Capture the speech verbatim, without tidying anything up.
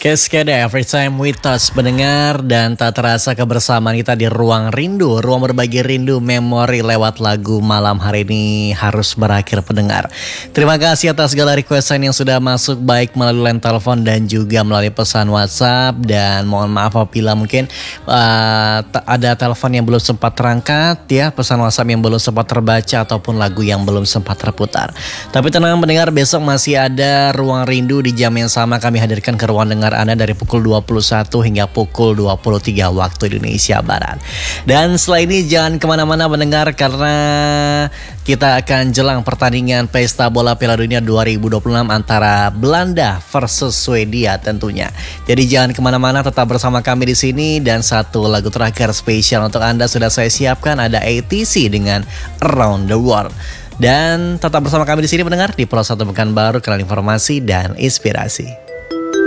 Cascade Every Time We Touch mendengar dan tak terasa kebersamaan kita di Ruang Rindu. Ruang berbagi rindu memori lewat lagu malam hari ini harus berakhir pendengar. Terima kasih atas segala requestan yang sudah masuk baik melalui line telepon dan juga melalui pesan WhatsApp. Dan mohon maaf apabila mungkin uh, ada telepon yang belum sempat terangkat ya, pesan WhatsApp yang belum sempat terbaca ataupun lagu yang belum sempat terputar. Tapi tenang mendengar, besok masih ada Ruang Rindu di jam yang sama kami hadirkan ke ruang dengar Anda dari pukul dua puluh satu hingga pukul dua puluh tiga waktu Indonesia Barat. Dan setelah ini jangan kemana-mana mendengar, karena kita akan jelang pertandingan Pesta Bola Piala Dunia dua ribu dua puluh enam antara Belanda versus Swedia tentunya. Jadi jangan kemana-mana, tetap bersama kami di sini. Dan satu lagu terakhir spesial untuk Anda sudah saya siapkan, ada A T C dengan Around the World. Dan tetap bersama kami di sini mendengar di Pro satu Pekanbaru, kanal informasi dan inspirasi.